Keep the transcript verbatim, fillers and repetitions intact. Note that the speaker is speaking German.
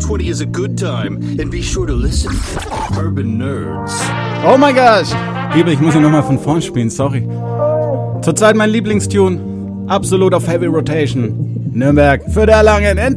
twenty is a good time. And be sure to listen. Urban Nerds. Oh mein Gott! Liebe, ich muss ihn nochmal von vorn spielen, sorry. Zurzeit mein Lieblingstune. Absolut auf Heavy Rotation. Nürnberg für der langen N